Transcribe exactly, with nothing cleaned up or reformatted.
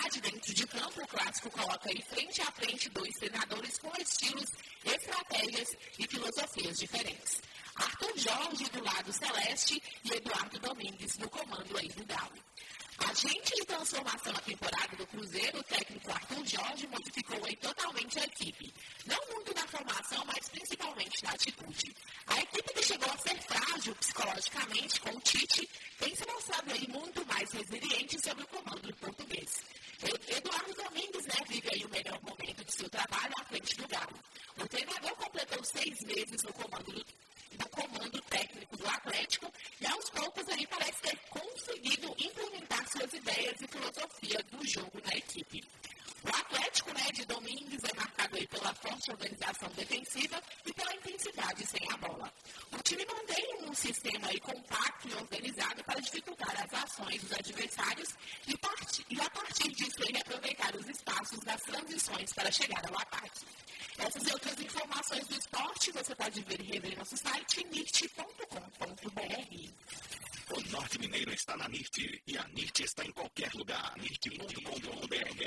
verdade, dentro de campo, o clássico coloca aí frente a frente dois treinadores com estilos, estratégias e filosofias diferentes. Arthur Jorge do lado celeste e Eduardo Domingues no comando aí do Galo. Agente de transformação na temporada do Cruzeiro, o técnico Arthur Jorge modificou aí totalmente a equipe. Não muito na formação, mas principalmente na atitude. A equipe que chegou a ser frágil psicologicamente com o Tite tem se mostrado aí muito mais resiliente sob o comando do português. Eduardo Domingues, né, vive aí o melhor momento de seu trabalho à frente do Galo. O treinador completou seis meses no comando do no comando técnico do Atlético e aos poucos aí parece ter conseguido implementar suas ideias e filosofia do jogo na equipe. O Atlético, né, de Domingues é marcado aí pela forte organização defensiva e pela intensidade sem a bola. O time mantém um sistema aí compacto e organizado para dificultar as ações dos adversários e, part... e a partir disso ele aproveitar os espaços das transições para chegar ao ataque. Essas e outras informações do esporte você pode ver e rever no nosso site N I R T ponto com ponto b r. O Norte Mineiro está na N I R T e a N I R T está em qualquer lugar. N I R T ponto com ponto b r